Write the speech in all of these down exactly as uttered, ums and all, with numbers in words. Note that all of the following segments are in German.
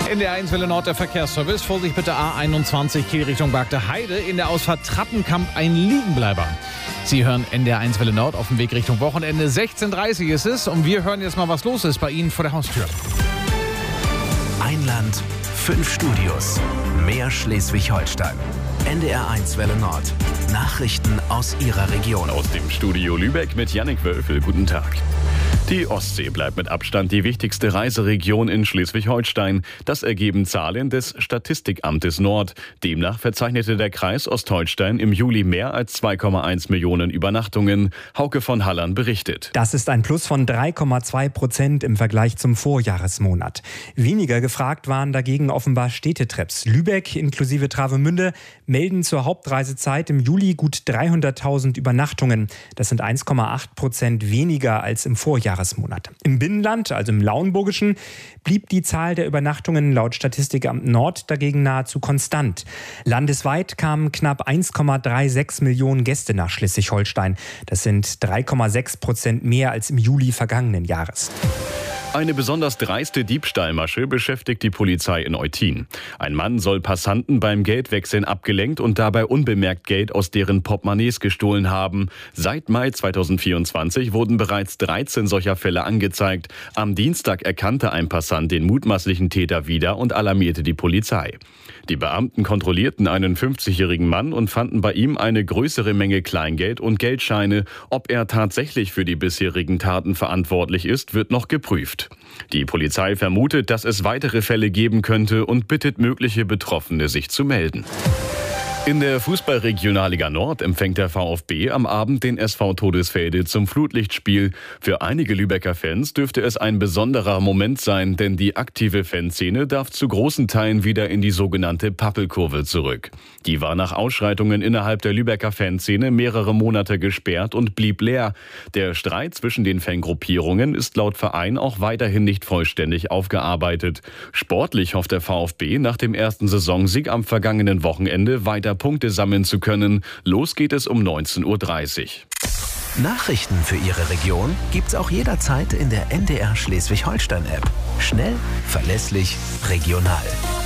In der eins Welle Nord der Verkehrsservice. Vorsicht bitte A einundzwanzig Kiel Richtung Bagde Heide. In der Ausfahrt Trappenkamp ein Liegenbleiber. Sie hören N D R eins Welle Nord auf dem Weg Richtung Wochenende. sechzehn Uhr dreißig ist es und wir hören jetzt mal, was los ist bei Ihnen vor der Haustür. Ein Land, fünf Studios, mehr Schleswig-Holstein. N D R eins Welle Nord. Nachrichten aus Ihrer Region. Aus dem Studio Lübeck mit Jannik Wölfel. Guten Tag. Die Ostsee bleibt mit Abstand die wichtigste Reiseregion in Schleswig-Holstein. Das ergeben Zahlen des Statistikamtes Nord. Demnach verzeichnete der Kreis Ostholstein im Juli mehr als zwei Komma eins Millionen Übernachtungen. Hauke von Hallern berichtet. Das ist ein Plus von drei Komma zwei Prozent im Vergleich zum Vorjahresmonat. Weniger gefragt waren dagegen offenbar Städtetrips. Lübeck inklusive Travemünde melden zur Hauptreisezeit im Juli gut dreihunderttausend Übernachtungen. Das sind eins Komma acht Prozent weniger als im Vorjahresmonat. Im Binnenland, also im Lauenburgischen, blieb die Zahl der Übernachtungen laut Statistikamt Nord dagegen nahezu konstant. Landesweit kamen knapp eins Komma sechsunddreißig Millionen Gäste nach Schleswig-Holstein. Das sind drei Komma sechs Prozent mehr als im Juli vergangenen Jahres. Eine besonders dreiste Diebstahlmasche beschäftigt die Polizei in Eutin. Ein Mann soll Passanten beim Geldwechseln abgelenkt und dabei unbemerkt Geld aus deren Portemonnaies gestohlen haben. Seit Mai zweitausendvierundzwanzig wurden bereits dreizehn solcher Fälle angezeigt. Am Dienstag erkannte ein Passant den mutmaßlichen Täter wieder und alarmierte die Polizei. Die Beamten kontrollierten einen fünfzigjährigen Mann und fanden bei ihm eine größere Menge Kleingeld und Geldscheine. Ob er tatsächlich für die bisherigen Taten verantwortlich ist, wird noch geprüft. Die Polizei vermutet, dass es weitere Fälle geben könnte und bittet mögliche Betroffene, sich zu melden. In der Fußball-Regionalliga Nord empfängt der VfB am Abend den S V Todesfelde zum Flutlichtspiel. Für einige Lübecker Fans dürfte es ein besonderer Moment sein, denn die aktive Fanszene darf zu großen Teilen wieder in die sogenannte Pappelkurve zurück. Die war nach Ausschreitungen innerhalb der Lübecker Fanszene mehrere Monate gesperrt und blieb leer. Der Streit zwischen den Fangruppierungen ist laut Verein auch weiterhin nicht vollständig aufgearbeitet. Sportlich hofft der VfB nach dem ersten Saisonsieg am vergangenen Wochenende weiter Punkte sammeln zu können. Los geht es um neunzehn Uhr dreißig. Nachrichten für Ihre Region gibt's auch jederzeit in der N D R Schleswig-Holstein-App. Schnell, verlässlich, regional.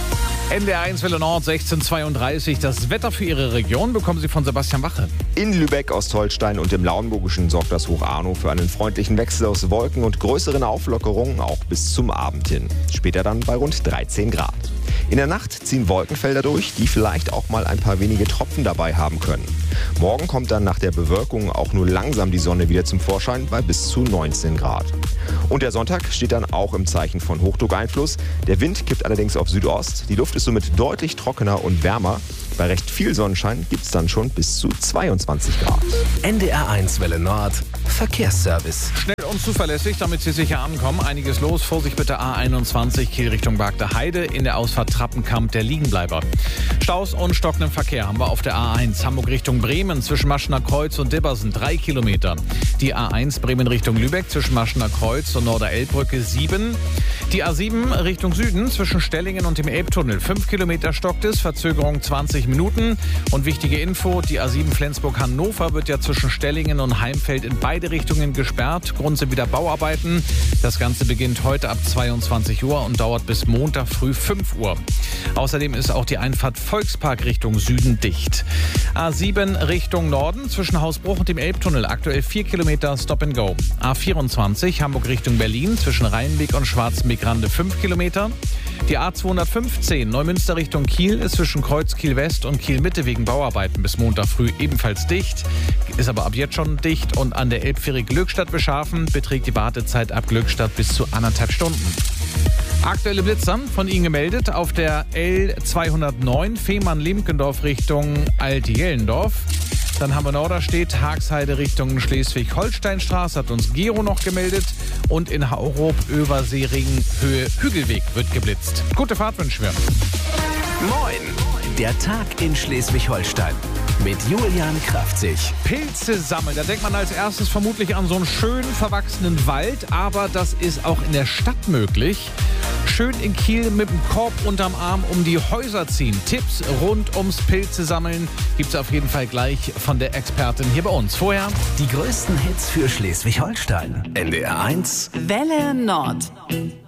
N D R eins Welle Nord, sechzehn Uhr zweiunddreißig. Das Wetter für Ihre Region bekommen Sie von Sebastian Wache. In Lübeck, Ostholstein und im Lauenburgischen sorgt das Hoch Arno für einen freundlichen Wechsel aus Wolken und größeren Auflockerungen auch bis zum Abend hin. Später dann bei rund dreizehn Grad. In der Nacht ziehen Wolkenfelder durch, die vielleicht auch mal ein paar wenige Tropfen dabei haben können. Morgen kommt dann nach der Bewölkung auch nur langsam die Sonne wieder zum Vorschein bei bis zu neunzehn Grad. Und der Sonntag steht dann auch im Zeichen von Hochdruckeinfluss. Der Wind kippt allerdings auf Südost. Die Luft ist somit deutlich trockener und wärmer. Bei recht viel Sonnenschein gibt es dann schon bis zu zweiundzwanzig Grad. N D R eins Welle Nord Verkehrsservice. Schnell und zuverlässig, damit Sie sicher ankommen. Einiges los. Vorsicht bitte A einundzwanzig Kiel Richtung Bagde Heide. In der Ausfahrt Trappenkamp der Liegenbleiber. Staus und stockenden Verkehr haben wir auf der A eins Hamburg Richtung Bremen zwischen Maschener Kreuz und Dibbersen drei Kilometer. Die A eins Bremen Richtung Lübeck zwischen Maschener Kreuz und Norder-Elbbrücke sieben. Die A sieben Richtung Süden zwischen Stellingen und dem Elbtunnel fünf Kilometer stockt es, Verzögerung zwanzig Minuten. Und wichtige Info, die A sieben Flensburg-Hannover wird ja zwischen Stellingen und Heimfeld in beide Richtungen gesperrt. Grund sind wieder Bauarbeiten. Das Ganze beginnt heute ab zweiundzwanzig Uhr und dauert bis Montag früh fünf Uhr. Außerdem ist auch die Einfahrt Volkspark Richtung Süden dicht. A sieben Richtung Norden zwischen Hausbruch und dem Elbtunnel aktuell vier Kilometer Stop and Go. A vierundzwanzig Hamburg Richtung Berlin zwischen Rheinweg und Schwarzenbeck-Rande fünf Kilometer. Die A zweihundertfünfzehn Neumünster Richtung Kiel ist zwischen Kreuz Kiel West und Kiel Mitte wegen Bauarbeiten bis Montag früh ebenfalls dicht. Ist aber ab jetzt schon dicht und an der Elbfähre Glückstadt-Beschafen beträgt die Wartezeit ab Glückstadt bis zu anderthalb Stunden. Aktuelle Blitzer von Ihnen gemeldet auf der L zweihundertneun Fehmarn-Limkendorf Richtung Alt-Jellendorf. Dann haben wir Norderstedt, Haagsheide Richtung Schleswig-Holstein-Straße, hat uns Gero noch gemeldet. Und in Haurup, Översee-Ring, Höhe Hügelweg wird geblitzt. Gute Fahrt wünschen wir. Moin! Der Tag in Schleswig-Holstein mit Julian Kraftzig. Pilze sammeln, da denkt man als erstes vermutlich an so einen schön verwachsenen Wald, aber das ist auch in der Stadt möglich. Schön in Kiel mit dem Korb unterm Arm um die Häuser ziehen. Tipps rund ums Pilze sammeln gibt's auf jeden Fall gleich von der Expertin hier bei uns. Vorher die größten Hits für Schleswig-Holstein. N D R eins Welle Nord.